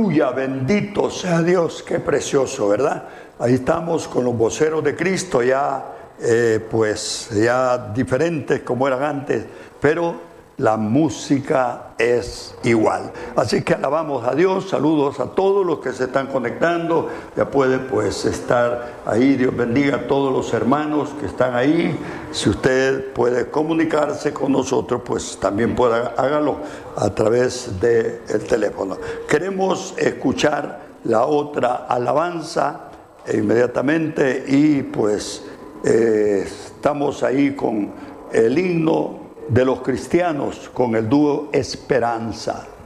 Aleluya, bendito sea Dios, qué precioso, ¿verdad? Ahí estamos con los voceros de Cristo, ya ya diferentes como eran antes, pero la música es igual. Así que alabamos a Dios, saludos a todos los que se están conectando, ya puede estar ahí. Dios bendiga a todos los hermanos que están ahí. Si usted puede comunicarse con nosotros, pues también hágalo a través del teléfono. Queremos escuchar la otra alabanza inmediatamente y estamos ahí con el himno de los cristianos, con el dúo Esperanza.